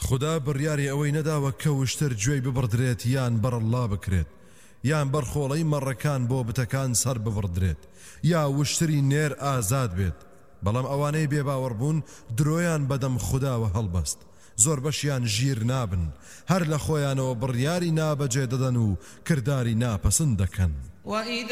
خدا بڕیاری ئەوەی نەداوە کە وشتر گوێی ببڕدرێت یان بەرەڵا بکرێت، یان بەرخۆڵەی مەڕەکان بۆ بتەکان سەر ببڕدرێت، یا وشتری نێر ئازاد بێت. بەڵام ئەوانەی بێباوەڕبوون درۆیان بەدەم خوداوە هەڵبەست، زۆر بەشیان ژیر نابن، هەر لە خۆیانەوە بڕیاری نابەجێ دەدەن و کردداری ناپەسند دەکەن.